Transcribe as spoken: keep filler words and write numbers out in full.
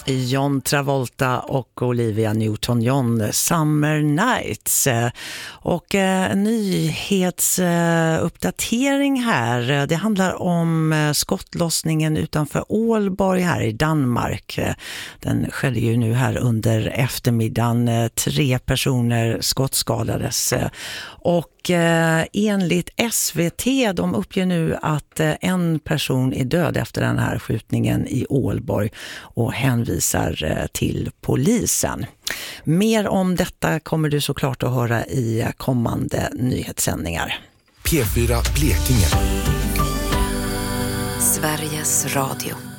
John Travolta och Olivia Newton-John, Summer Nights. Och eh, en nyhetsuppdatering här. Det handlar om eh, skottlossningen utanför Ålborg här i Danmark. Den skedde ju nu här under eftermiddagen. Tre personer skottskadades. Och eh, enligt S V T, de uppger nu att eh, en person är död efter den här skjutningen i Ålborg och hänvisar eh, till polisen. Mer om detta kommer du såklart att höra i kommande nyhetssändningar. P fyra Blekinge. Sveriges Radio.